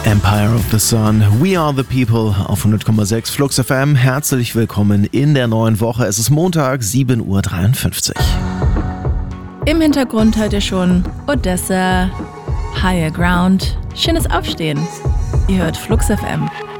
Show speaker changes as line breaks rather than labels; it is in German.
Empire of the Sun, We Are the People auf 100,6 Flux FM. Herzlich willkommen in der neuen Woche. Es ist Montag, 7:53 Uhr.
Im Hintergrund hört ihr schon Odessa, Higher Ground, schönes Aufstehen. Ihr hört Flux FM.